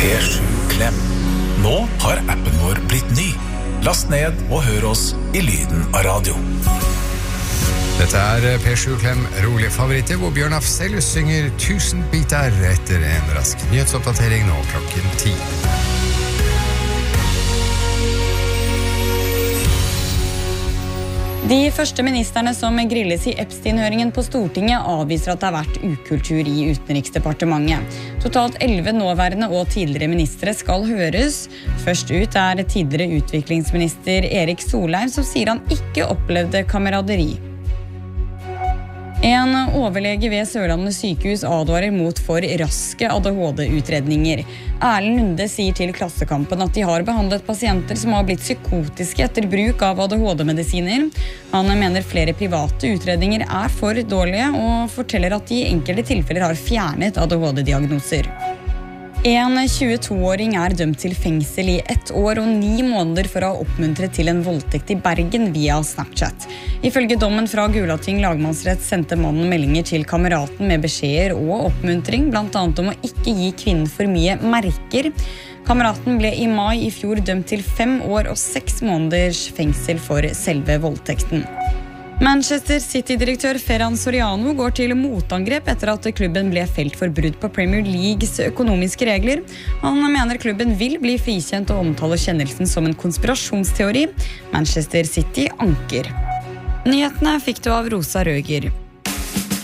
P7 Klem. Nå har appen vår blitt ny. Last ned og hør oss i lyden av radio. Dette P7 Klem rolige favoritter, hvor Bjørn Afzelius synger 1000 biter etter en rask nyhetsoppdatering nå klokken 10. De første ministerne som grilles i Epstein-høringen på Stortinget avviser at det har vært ukultur i Utenriksdepartementet. Totalt 11 nåværende og tidligere ministre skal høres. Først ut tidligere utviklingsminister Erik Solheim, som sier han ikke opplevde kameraderi. En overlege ved Sørlandet sykehus advarer mot for raske ADHD-utredninger. Erlend Lunde sier til Klassekampen at de har behandlet pasienter som har blitt psykotiske etter bruk av ADHD-medisiner. Han mener flere private utredninger for dårlige, og forteller at de i enkelte tilfeller har fjernet ADHD-diagnoser. En 22-åring dømt til fengsel i 1 år og 9 måneder for å ha oppmuntret til en voldtekt i Bergen via Snapchat. Ifølge dommen fra Gulating lagmannsrett sendte mannen meldinger til kameraten med beskjeder og oppmuntring, blant annet om å ikke gi kvinnen for mye merker. Kameraten ble i mai i fjor dømt til 5 år og 6 måneders fengsel for selve voldtekten. Manchester City-direktør Ferran Soriano går til motangrep etter at klubben ble felt for brudd på Premier Leagues økonomiske regler. Han mener klubben vil bli frikjent og omtaler kjennelsen som en konspirasjonsteori. Manchester City anker. Nyhetene fikk du av Rosa Røger.